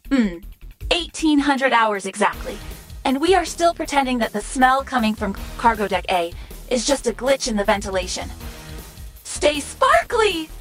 1800 hours exactly. And we are still pretending that the smell coming from Cargo Deck A is just a glitch in the ventilation. Stay sparkly!